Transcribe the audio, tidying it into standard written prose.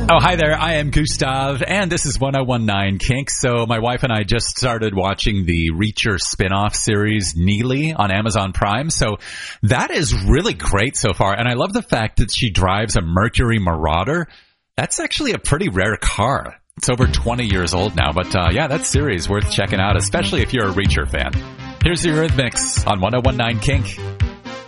Oh, hi there. I am Gustav, and this is 1019 Kink. So my wife and I just started watching the Reacher spin-off series, Neely, on Amazon Prime. So that is really great so far. And I love the fact that she drives a Mercury Marauder. That's actually a pretty rare car. It's over 20 years old now. But yeah, that series worth checking out, especially if you're a Reacher fan. Here's the Eurythmics on 1019 Kink.